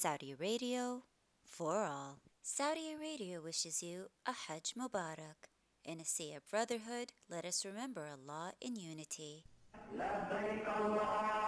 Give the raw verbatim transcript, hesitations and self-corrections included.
Saudi Radio for all. Saudi Radio wishes you a Hajj Mubarak. In a sea of brotherhood, let us remember Allah in unity.